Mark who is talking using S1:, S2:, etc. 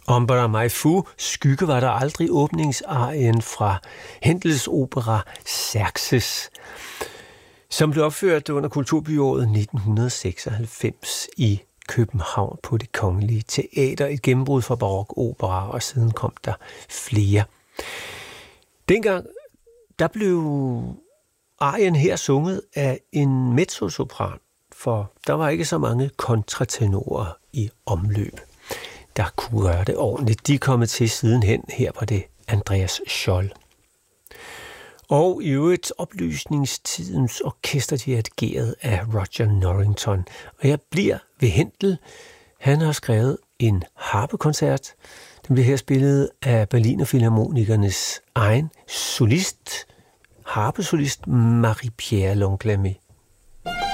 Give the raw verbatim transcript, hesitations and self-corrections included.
S1: Ombra mai fu, skygge var der aldrig, åbningsarien fra Händels opera Xerxes, som blev opført under Kulturbyåret nitten seksoghalvfems i København på Det Kongelige Teater. Et gennembrud for barokopera, og siden kom der flere. Dengang der blev arien her sunget af en mezzosopran, for der var ikke så mange kontratenorer i omløb, der kunne gøre det ordentligt. De er kommet til sidenhen. Her på det Andreas Scholl. Og i øvrigt oplysningstidens orkester, de er dirigeret af Roger Norrington. Og jeg bliver ved Händel. Han har skrevet en harpekoncert. Den bliver her spillet af Berliner Filharmonikernes egen solist, harpesolist Marie-Pierre Longclamé.